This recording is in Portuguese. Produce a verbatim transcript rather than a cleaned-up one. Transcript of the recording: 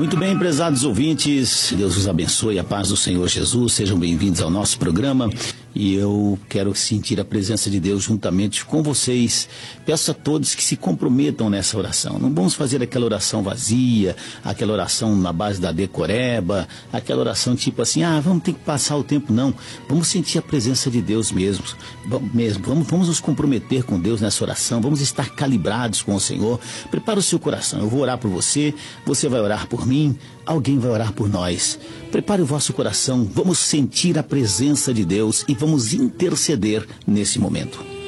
Muito bem, prezados ouvintes, Deus os abençoe, a paz do Senhor Jesus, sejam bem-vindos ao nosso programa. E eu quero sentir a presença de Deus juntamente com vocês. Peço a todos que se comprometam nessa oração. Não vamos fazer aquela oração vazia, aquela oração na base da decoreba, aquela oração tipo assim, ah, vamos ter que passar o tempo. Não, vamos sentir a presença de Deus mesmo. mesmo. Vamos, vamos nos comprometer com Deus nessa oração, vamos estar calibrados com o Senhor. Prepara o seu coração, eu vou orar por você, você vai orar por mim, alguém vai orar por nós. Prepare o vosso coração, vamos sentir a presença de Deus e vamos interceder nesse momento.